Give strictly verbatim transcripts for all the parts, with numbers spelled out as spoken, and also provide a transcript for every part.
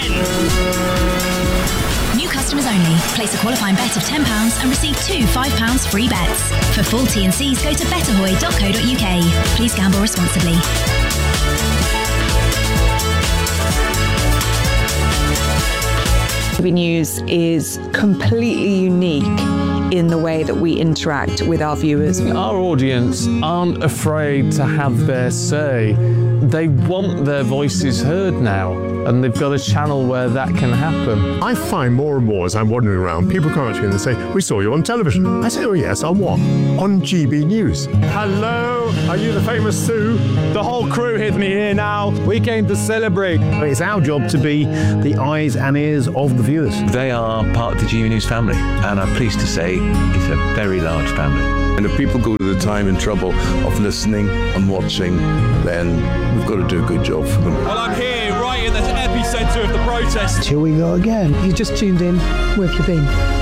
ten. New customers only. Place a qualifying bet of ten pounds and receive two five pounds free bets. For full T and Cs, go to betterhoy dot co dot uk. Please gamble responsibly. G B News is completely unique in the way that we interact with our viewers. Our audience aren't afraid to have their say. They want their voices heard now, and they've got a channel where that can happen. I find more and more as I'm wandering around, people come up to me and they say, "We saw you on television." I say, "Oh yes, on what?" "On G B News." Hello, are you the famous Sue? The whole crew hit me here now. We came to celebrate. It's our job to be the eyes and ears of the viewers. They are part of the G B News family, and I'm pleased to say it's a very large family. And if people go to the time and trouble of listening and watching, then we've got to do a good job for them. Well, I'm here right in the epicentre of the protest. Here we go again. You just tuned in. Where have you been?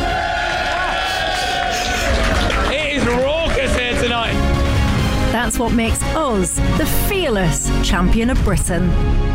It is raucous here tonight. That's what makes us the fearless champion of Britain.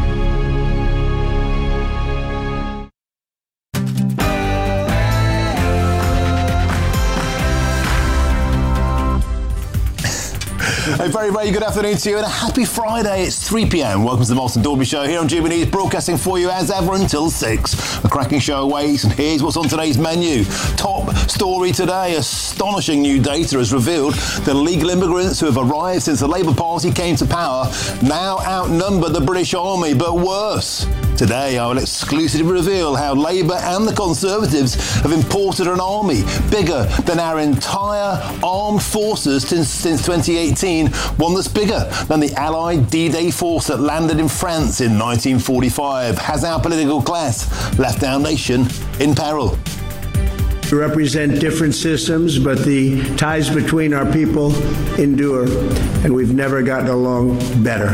A very, very good afternoon to you and a happy Friday. It's three p.m. Welcome to the Martin Dorby Show here on G B News, broadcasting for you as ever until six. A cracking show awaits, and here's what's on today's menu. Top story today, astonishing new data has revealed that illegal immigrants who have arrived since the Labour Party came to power now outnumber the British Army, but worse. Today, I will exclusively reveal how Labour and the Conservatives have imported an army bigger than our entire armed forces since, since twenty eighteen, one that's bigger than the Allied D-Day force that landed in France in nineteen forty-five. Has our political class left our nation in peril? We represent different systems, but the ties between our people endure, and we've never gotten along better.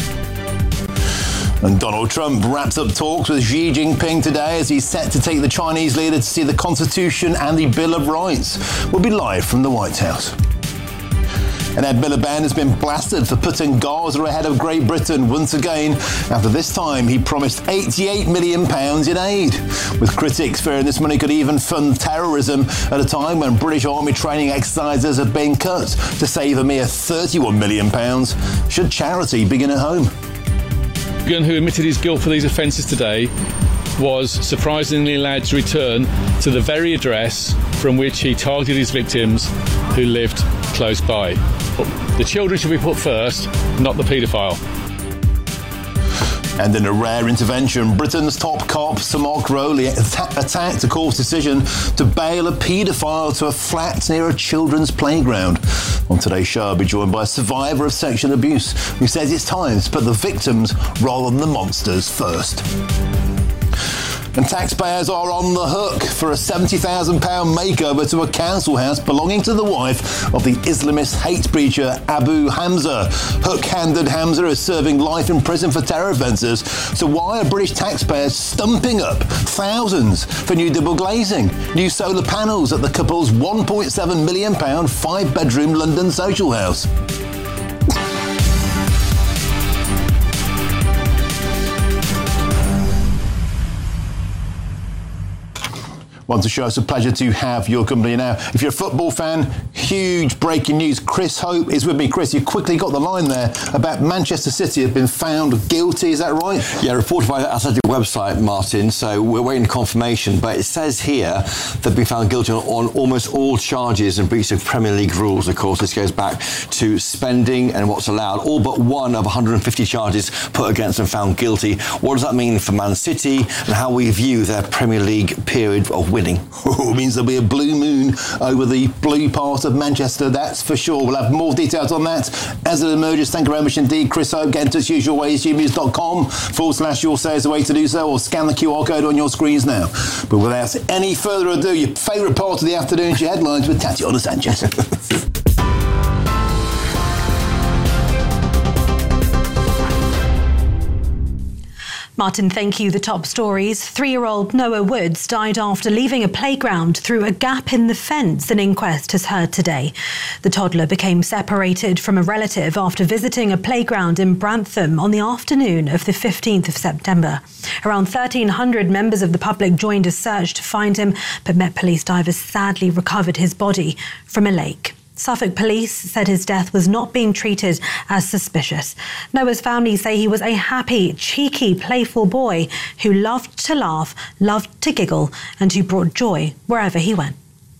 And Donald Trump wraps up talks with Xi Jinping today as he's set to take the Chinese leader to see the Constitution and the Bill of Rights. We'll be live from the White House. And Ed Miliband has been blasted for putting Gaza ahead of Great Britain once again, after this time he promised eighty-eight million pounds in aid, with critics fearing this money could even fund terrorism at a time when British Army training exercises have been cut to save a mere thirty-one million pounds. Should charity begin at home? Gunn, who admitted his guilt for these offences today, was surprisingly allowed to return to the very address from which he targeted his victims who lived close by. The children should be put first, not the paedophile. And in a rare intervention, Britain's top cop, Sir Mark Rowley, att- attacked a court's decision to bail a paedophile to a flat near a children's playground. On today's show, I'll be joined by a survivor of sexual abuse who says it's time to put the victims rather than the monsters first. And taxpayers are on the hook for a seventy thousand pounds makeover to a council house belonging to the wife of the Islamist hate preacher Abu Hamza. Hook-handed Hamza is serving life in prison for terror offences. So why are British taxpayers stumping up thousands for new double glazing, new solar panels at the couple's one point seven million pounds five-bedroom London social house? Once a show, it's a pleasure to have your company now. If you're a football fan, huge breaking news. Chris Hope is with me. Chris, you quickly got the line there about Manchester City have been found guilty. Is that right? Yeah, reported by the Athletic website, Martin. So we're waiting confirmation. But it says here they've been found guilty on, on almost all charges and breach of Premier League rules. Of course, this goes back to spending and what's allowed. All but one of one hundred fifty charges put against them found guilty. What does that mean for Man City and how we view their Premier League period of winning? Oh, it means there'll be a blue moon over the blue part of Manchester, that's for sure. We'll have more details on that as it emerges. Thank you very much indeed, Chris Hope. Get in touch usual ways, gnews.com forward slash your say is the way to do so, or scan the Q R code on your screens now. But without any further ado, your favourite part of the afternoon, your headlines with Tatiana Sanchez. Martin, thank you. The top stories. Three-year-old Noah Woods died after leaving a playground through a gap in the fence, an inquest has heard today. The toddler became separated from a relative after visiting a playground in Brantham on the afternoon of the fifteenth of September. Around thirteen hundred members of the public joined a search to find him, but Met Police divers sadly recovered his body from a lake. Suffolk Police said his death was not being treated as suspicious. Noah's family say he was a happy, cheeky, playful boy who loved to laugh, loved to giggle, and who brought joy wherever he went.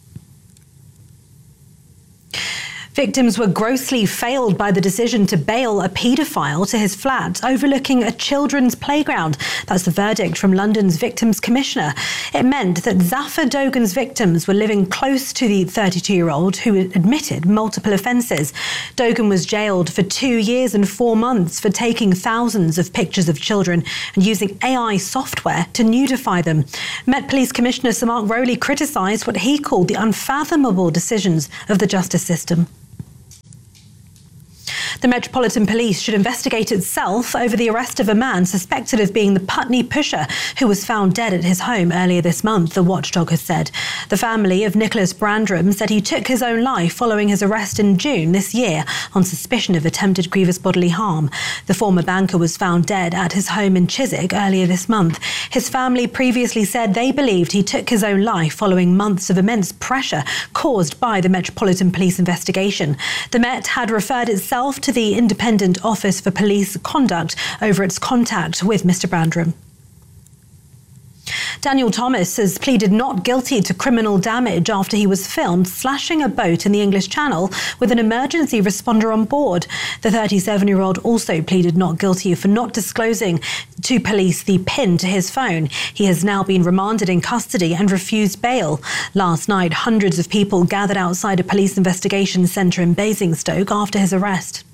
Victims were grossly failed by the decision to bail a paedophile to his flat overlooking a children's playground. That's the verdict from London's Victims Commissioner. It meant that Zafar Dogan's victims were living close to the thirty-two-year-old who admitted multiple offences. Dogan was jailed for two years and four months for taking thousands of pictures of children and using A I software to nudify them. Met Police Commissioner Sir Mark Rowley criticised what he called the unfathomable decisions of the justice system. The Metropolitan Police should investigate itself over the arrest of a man suspected of being the Putney pusher who was found dead at his home earlier this month, the watchdog has said. The family of Nicholas Brandram said he took his own life following his arrest in June this year on suspicion of attempted grievous bodily harm. The former banker was found dead at his home in Chiswick earlier this month. His family previously said they believed he took his own life following months of immense pressure caused by the Metropolitan Police investigation. The Met had referred itself to the Independent Office for Police Conduct over its contact with Mister Brandram. Daniel Thomas has pleaded not guilty to criminal damage after he was filmed slashing a boat in the English Channel with an emergency responder on board. The thirty-seven-year-old also pleaded not guilty for not disclosing to police the PIN to his phone. He has now been remanded in custody and refused bail. Last night, hundreds of people gathered outside a police investigation centre in Basingstoke after his arrest.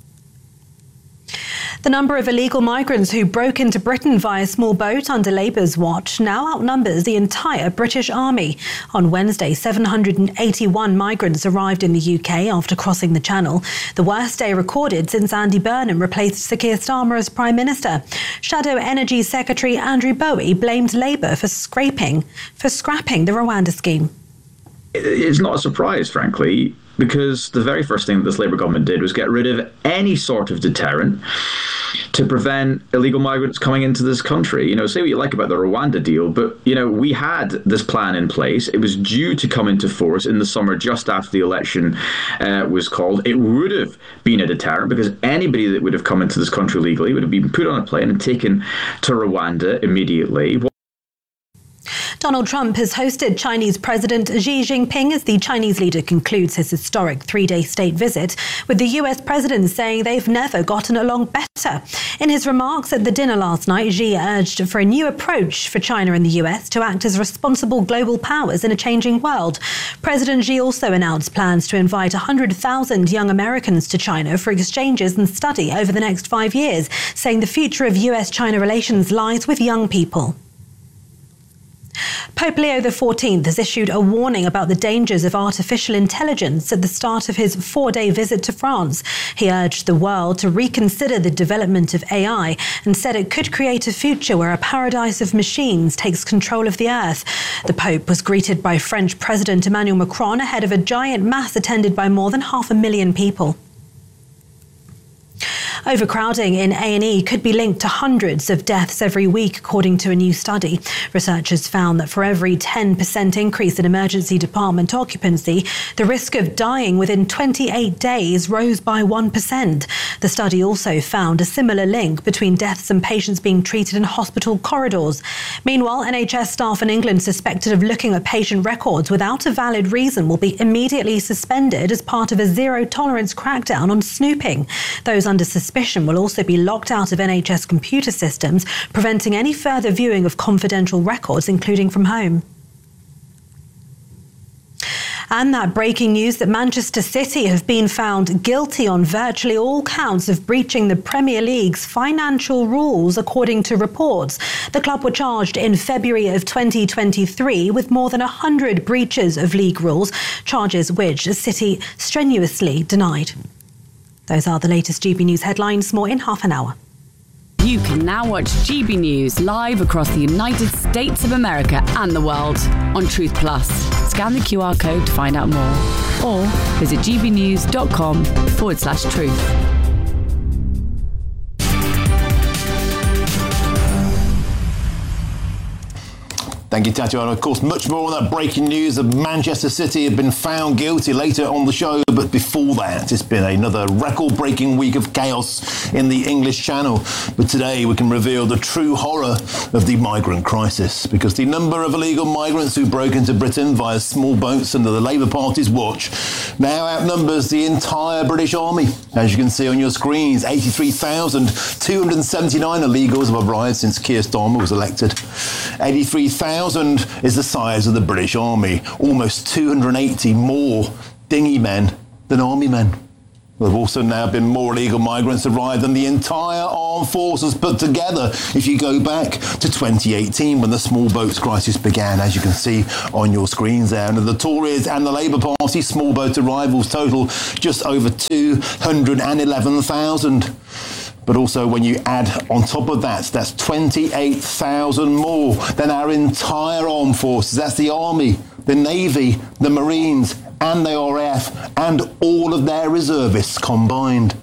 The number of illegal migrants who broke into Britain via small boat under Labour's watch now outnumbers the entire British Army. On Wednesday, seven hundred eighty-one migrants arrived in the U K after crossing the Channel, the worst day recorded since Andy Burnham replaced Sir Keir Starmer as Prime Minister. Shadow Energy Secretary Andrew Bowie blamed Labour for scraping, for scrapping the Rwanda scheme. It's not a surprise, frankly, because the very first thing that this Labour government did was get rid of any sort of deterrent to prevent illegal migrants coming into this country. You know, say what you like about the Rwanda deal, but, you know, we had this plan in place. It was due to come into force in the summer just after the election uh, was called. It would have been a deterrent because anybody that would have come into this country legally would have been put on a plane and taken to Rwanda immediately. Donald Trump has hosted Chinese President Xi Jinping as the Chinese leader concludes his historic three-day state visit, with the U S president saying they've never gotten along better. In his remarks at the dinner last night, Xi urged for a new approach for China and the U S to act as responsible global powers in a changing world. President Xi also announced plans to invite one hundred thousand young Americans to China for exchanges and study over the next five years, saying the future of U S China relations lies with young people. Pope Leo the fourteenth has issued a warning about the dangers of artificial intelligence at the start of his four-day visit to France. He urged the world to reconsider the development of A I and said it could create a future where a paradise of machines takes control of the earth. The Pope was greeted by French President Emmanuel Macron ahead of a giant mass attended by more than half a million people. Overcrowding in A and E could be linked to hundreds of deaths every week, according to a new study. Researchers found that for every ten percent increase in emergency department occupancy, the risk of dying within twenty-eight days rose by one percent. The study also found a similar link between deaths and patients being treated in hospital corridors. Meanwhile, N H S staff in England suspected of looking at patient records without a valid reason will be immediately suspended as part of a zero-tolerance crackdown on snooping. Those under suspicion will also be locked out of N H S computer systems, preventing any further viewing of confidential records, including from home. And that breaking news that Manchester City have been found guilty on virtually all counts of breaching the Premier League's financial rules, according to reports. The club were charged in February of twenty twenty-three with more than one hundred breaches of league rules, charges which City strenuously denied. Those are the latest G B News headlines. More in half an hour. You can now watch G B News live across the United States of America and the world on Truth Plus. Scan the Q R code to find out more or visit gbnews.com forward slash truth. Thank you, Tatiana. Of course, much more on that breaking news of Manchester City have been found guilty later on the show. But before that, it's been another record-breaking week of chaos in the English Channel. But today we can reveal the true horror of the migrant crisis, because the number of illegal migrants who broke into Britain via small boats under the Labour Party's watch now outnumbers the entire British Army. As you can see on your screens, eighty-three thousand two hundred seventy-nine illegals have arrived since Keir Starmer was elected. eighty-three thousand is the size of the British Army, almost two hundred eighty more dinghy men than army men. There have also now been more illegal migrants arrived than the entire armed forces put together if you go back to twenty eighteen when the small boats crisis began, as you can see on your screens there. And the Tories and the Labour Party small boat arrivals total just over two hundred eleven thousand. But also when you add on top of that, that's twenty-eight thousand more than our entire armed forces. That's the Army, the Navy, the Marines and the R A F and all of their reservists combined.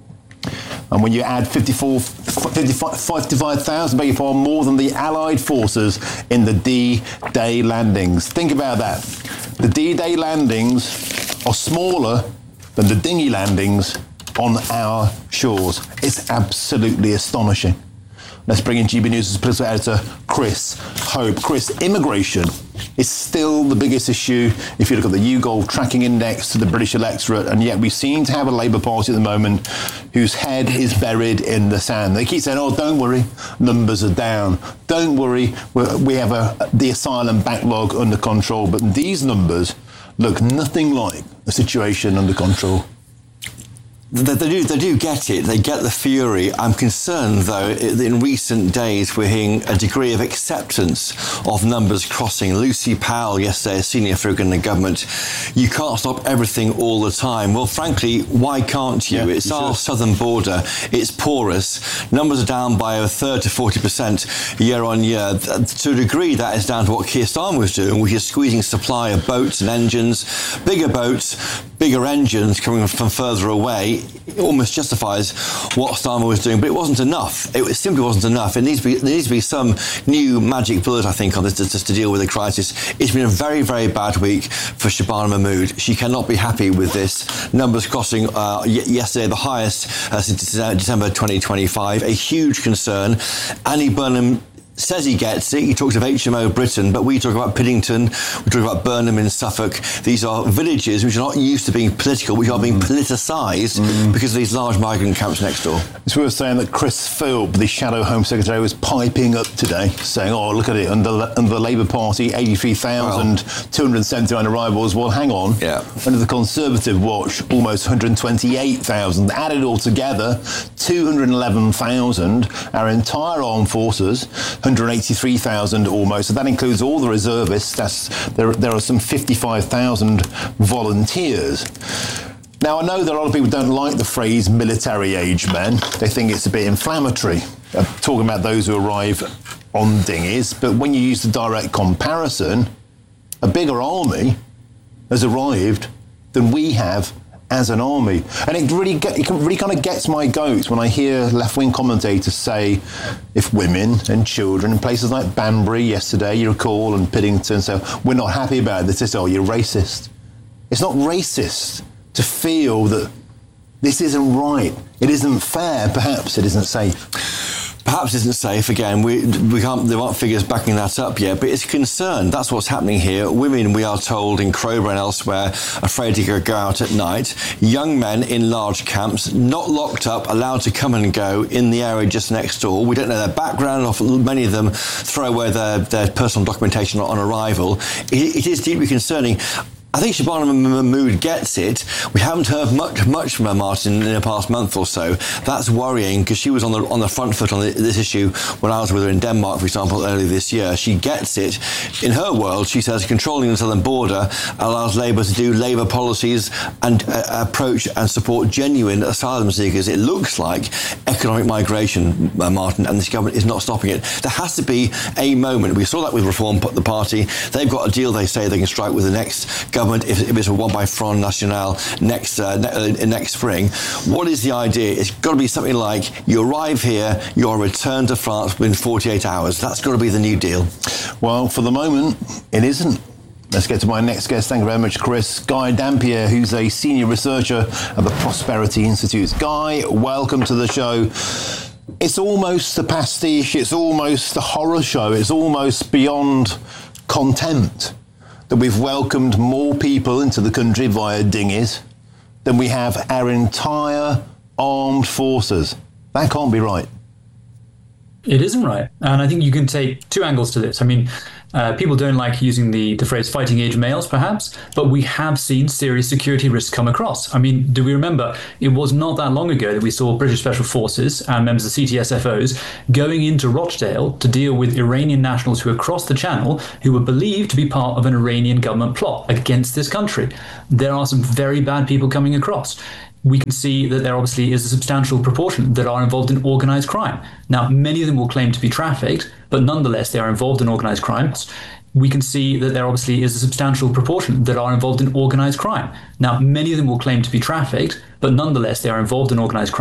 And when you add fifty-four, fifty-five, fifty-five thousand, beg your pardon, more than the Allied forces in the D-Day landings. Think about that. The D-Day landings are smaller than the dinghy landings on our shores. It's absolutely astonishing. Let's bring in G B News' political editor, Chris Hope. Chris, immigration is still the biggest issue if you look at the YouGov tracking index to the British electorate, and yet we seem to have a Labour Party at the moment whose head is buried in the sand. They keep saying, oh, don't worry, numbers are down. Don't worry, we have a, the asylum backlog under control. But these numbers look nothing like a situation under control. They, they do. They do get it. They get the fury. I'm concerned, though, in recent days we're hearing a degree of acceptance of numbers crossing. Lucy Powell, yesterday, a senior figure in the government, you can't stop everything all the time. Well, frankly, why can't you? Yeah, it's you our should. southern border. It's porous. Numbers are down by a third to forty percent year on year. To a degree, that is down to what Keir Starmer was doing, which is squeezing supply of boats and engines, bigger boats, bigger engines coming from further away. It almost justifies what Starmer was doing, but it wasn't enough. It simply wasn't enough. It needs to be, there needs to be some new magic bullet, I think, on this just to deal with the crisis. It's been a very, very bad week for Shabana Mahmood. She cannot be happy with this. Numbers crossing uh, y- yesterday, the highest uh, since December twenty twenty-five. A huge concern. Annie Burnham says he gets it. He talks of H M O Britain, but we talk about Piddington, we talk about Burnham in Suffolk. These are villages which are not used to being political, which are being mm. politicised mm. because of these large migrant camps next door. It's worth saying that Chris Philp, the Shadow Home Secretary, was piping up today, saying, oh, look at it, under, under the Labour Party, eighty-three thousand two hundred seventy-nine arrivals. Well, hang on. Yeah. Under the Conservative watch, almost one hundred twenty-eight thousand. Added all together, two hundred eleven thousand. Our entire armed forces, one hundred eighty-three thousand almost. So that includes all the reservists. That's, there, there are some fifty-five thousand volunteers. Now, I know that a lot of people don't like the phrase military-age men. They think it's a bit inflammatory, uh, talking about those who arrive on dinghies. But when you use the direct comparison, a bigger army has arrived than we have as an army. And it really get, it really kind of gets my goat when I hear left-wing commentators say if women and children in places like Banbury yesterday, you recall, and Piddington, so we're not happy about this, they say, oh, you're racist. It's not racist to feel that this isn't right. It isn't fair. Perhaps it isn't safe. Perhaps isn't safe. Again, we we can't. There aren't figures backing that up yet, but it's a concern. That's what's happening here. Women, we are told in Crowborough and elsewhere, afraid to go, go out at night. Young men in large camps, not locked up, allowed to come and go in the area just next door. We don't know their background. Or many of them throw away their, their personal documentation on arrival. It, it is deeply concerning. I think Shabana Mahmood gets it. We haven't heard much much from her, Martin, in the past month or so. That's worrying because she was on the on the front foot on the, this issue when I was with her in Denmark, for example, earlier this year. She gets it. In her world, she says controlling the southern border allows Labour to do Labour policies and uh, approach and support genuine asylum seekers. It looks like economic migration, uh, Martin, and this government is not stopping it. There has to be a moment. We saw that with Reform, the party. They've got a deal they say they can strike with the next government if, if it's one by Front National next uh, ne- next spring. What is the idea? It's got to be something like you arrive here, you're returned to France within forty-eight hours. That's got to be the new deal. Well, for the moment, it isn't. Let's get to my next guest. Thank you very much, Chris. Guy Dampier, who's a senior researcher at the Prosperity Institute. Guy, welcome to the show. It's almost a pastiche. It's almost a horror show. It's almost beyond contempt that we've welcomed more people into the country via dinghies than we have our entire armed forces. That can't be right. It isn't right. And I think you can take two angles to this. I mean, uh, people don't like using the, the phrase fighting age males, perhaps, but we have seen serious security risks come across. I mean, do we remember it was not that long ago that we saw British Special Forces and members of C T S F Os going into Rochdale to deal with Iranian nationals who were across the channel who were believed to be part of an Iranian government plot against this country. There are some very bad people coming across. We can see that there obviously is a substantial proportion that are involved in organised crime. Now, many of them will claim to be trafficked, but nonetheless, they are involved in organised crimes. We can see that there obviously is a substantial proportion that are involved in organised crime. Now, many of them will claim to be trafficked, but nonetheless, they are involved in organised crime.